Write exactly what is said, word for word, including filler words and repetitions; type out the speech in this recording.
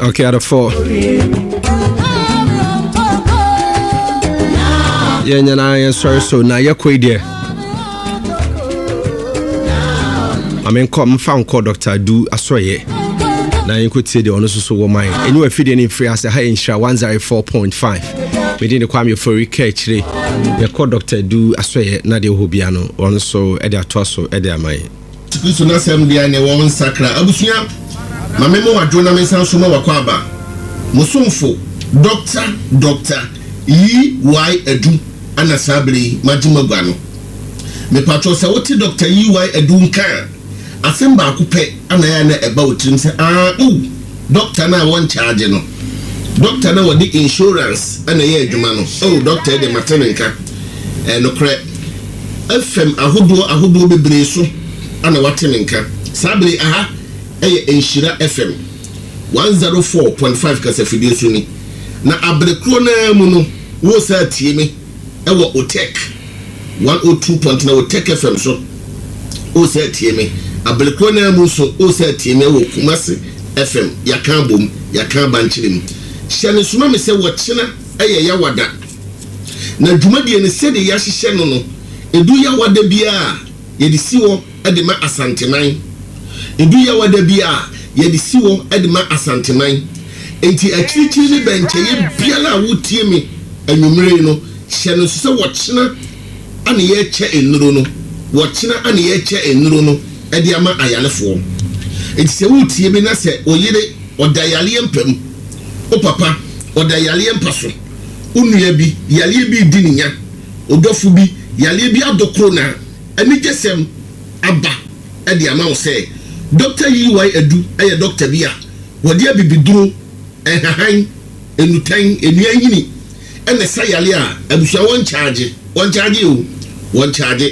Okay, out of four. Yeah, and I am sorry, so now you're quite there. I mean, come found call Doctor Do. I saw ye. Now you could say the honest so woman. And you are feeding in free as a high in Sha one zero four point five. Within the Kwame for catch. You call Doctor Do. I saw ye. Nadia Hobiano. Also, Edia Tosso, Edia May. So na sem dia ne wo nsakra abusua mamemo wadwona mensan so ma wakwaba musumfo doctor doctor yi y edu anasabri majimagwa no me patro se woti doctor yi y edu nka asem ba akopɛ ana ya na eba wotirim se ah o doctor na won charge no doctor na wodi insurance ana ye adwuma no oh doctor de matenenka eh no kre fm ahodo ahodo bebre so ana watenenka sabri aha eye enshira fm one oh four point five kasa fidie so ni na abrekro na mu no wo sa tie me ewo otek one oh two point na otek fm so wo sa tie me abrekro na mu so wo sa tie me wo kumase fm yakan bom yakan banchirim hyene suma me se wo kyena eye yawada na dwumadie ne se de ya hyehye no no edu yawada bia ye de siwo edema asanteman edu yawada bia ye de siwo edema asanteman enti akirikyiri ne benche ye biala wotie me anwumre no hyene so se wo kyena ane ye kye enuro no wo kyena ane ye kye enuro no ede ama ayalefo enti se wotie bi na se oyire odayale empam o papa odayale empaso unua bi yale bi dininya odofo bi yale bi adokro na ani gesem aba ede ama wo se doctor yi y edu eye doctor bia wodi abibiduro ehahan enutan enuanyini ene sayale a abusua won charge won charge o won charge